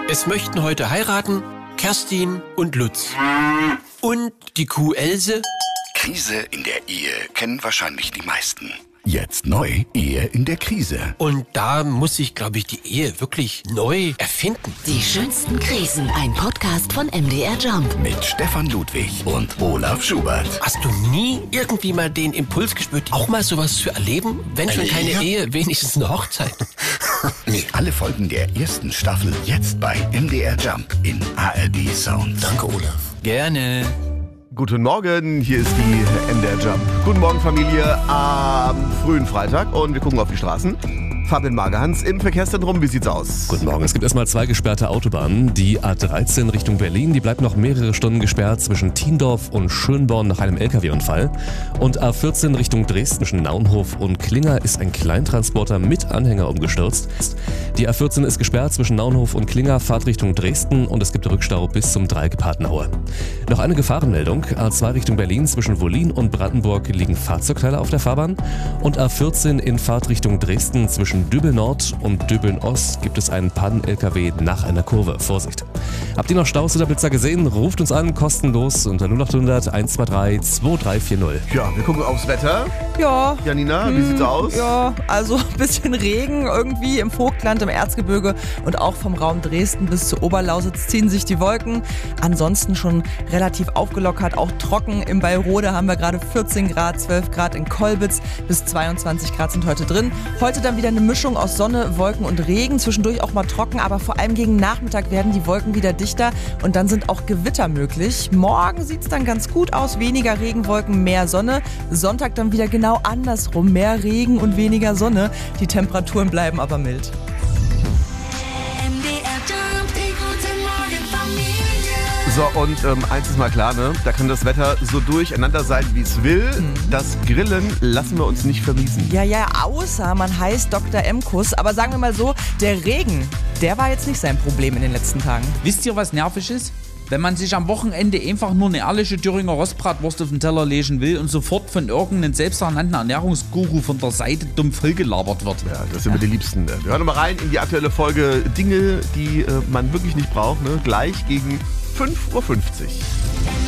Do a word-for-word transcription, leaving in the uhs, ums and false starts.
Es möchten heute heiraten Kerstin und Lutz. Und die Kuh Else. Krise in der Ehe kennen wahrscheinlich die meisten. Jetzt neu, Ehe in der Krise. Und da muss sich, glaube ich, die Ehe wirklich neu erfinden. Die schönsten Krisen, ein Podcast von M D R Jump. Mit Stefan Ludwig und Olaf Schubert. Hast du nie irgendwie mal den Impuls gespürt, auch mal sowas zu erleben? Wenn schon Eine keine Ehe? Ehe, wenigstens eine Hochzeit. Nee, alle Folgen der ersten Staffel jetzt bei M D R Jump in A R D Sound. Danke, Olaf. Gerne. Guten Morgen, hier ist die M D R Jump. Guten Morgen, Familie, am frühen Freitag und wir gucken auf die Straßen. Fabian Magerhans im Verkehrszentrum, wie sieht's aus? Guten Morgen. Es gibt erstmal zwei gesperrte Autobahnen. Die A dreizehn Richtung Berlin, die bleibt noch mehrere Stunden gesperrt zwischen Tiendorf und Schönborn nach einem L K W-Unfall. Und A vierzehn Richtung Dresden zwischen Naunhof und Klinger ist ein Kleintransporter mit Anhänger umgestürzt. Die A vierzehn ist gesperrt zwischen Naunhof und Klinger, Fahrt Richtung Dresden und es gibt Rückstau bis zum Dreieck Patenauer. Noch eine Gefahrenmeldung. A zwei Richtung Berlin zwischen Wollin und Brandenburg liegen Fahrzeugteile auf der Fahrbahn. Und A vierzehn in Fahrt Richtung Dresden zwischen Döbeln Nord und Döbeln Ost gibt es einen Pannen-L K W nach einer Kurve. Vorsicht! Habt ihr noch Staus oder Blitzer gesehen? Ruft uns an, kostenlos unter null acht hundert eins zwei drei zwei drei vier null. Ja, wir gucken aufs Wetter. Ja. Janina, wie sieht's aus? Ja, also ein bisschen Regen irgendwie im Vogtland, im Erzgebirge und auch vom Raum Dresden bis zur Oberlausitz ziehen sich die Wolken. Ansonsten schon relativ aufgelockert, auch trocken. Im Beilrode haben wir gerade vierzehn Grad, zwölf Grad in Kolbitz, bis zweiundzwanzig Grad sind heute drin. Heute dann wieder eine Mischung aus Sonne, Wolken und Regen, zwischendurch auch mal trocken, aber vor allem gegen Nachmittag werden die Wolken wieder dichter und dann sind auch Gewitter möglich. Morgen sieht es dann ganz gut aus, weniger Regenwolken, mehr Sonne. Sonntag dann wieder genau andersrum, mehr Regen und weniger Sonne. Die Temperaturen bleiben aber mild. So, und ähm, eins ist mal klar, ne? Da kann das Wetter so durcheinander sein, wie es will. Mhm. Das Grillen lassen wir uns nicht vermiesen. Ja, ja, außer man heißt Doktor M-Kuss. Aber sagen wir mal so, der Regen, der war jetzt nicht sein Problem in den letzten Tagen. Wisst ihr, was nervig ist? Wenn man sich am Wochenende einfach nur eine ehrliche Thüringer Rostbratwurst auf den Teller legen will und sofort von irgendeinem selbsternannten Ernährungsguru von der Seite dumm vollgelabert wird. Ja, das sind wir die Liebsten. Ne? Wir hören mal rein in die aktuelle Folge Dinge, die äh, man wirklich nicht braucht. Ne? Gleich gegen fünf Uhr fünfzig.